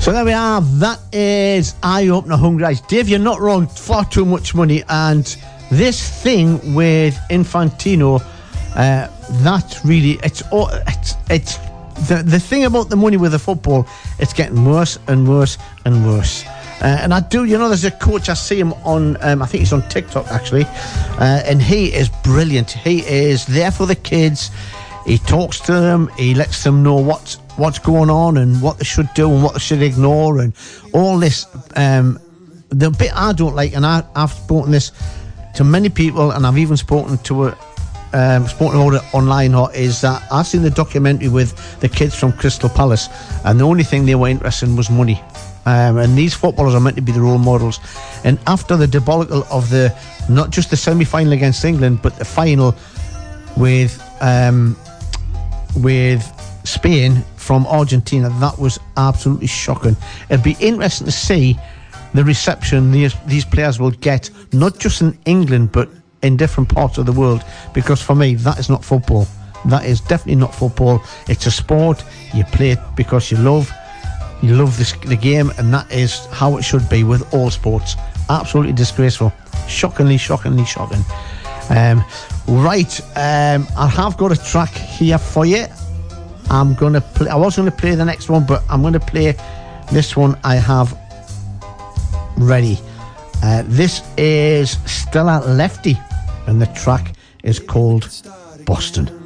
So there we are. That is Eye Opener Hungry Eyes. Dave, you're not wrong. Far too much money. And this thing with Infantino, that really, it's the thing about the money with the football, it's getting worse and worse and worse. And I do, there's a coach, I see him on, I think he's on TikTok actually, and he is brilliant. He is there for the kids. He talks to them. He lets them know what's going on and what they should do and what they should ignore and all this. The bit I don't like, and I've spoken this to many people, and I've even spoken about it online, is that I've seen the documentary with the kids from Crystal Palace, and the only thing they were interested in was money. And these footballers are meant to be the role models. And after the debacle of not just the semi-final against England, but the final with Spain from Argentina, that was absolutely shocking. It'd be interesting to see the reception these players will get, not just in England, but in different parts of the world. Because for me, that is not football. That is definitely not football. It's a sport. You play it because you love the game, and that is how it should be with all sports. Absolutely disgraceful. Shockingly shocking. Right, I have got a track here for you. I was going to play the next one, but I'm going to play this one I have ready. This is Stella Lefty, and the track is called Boston.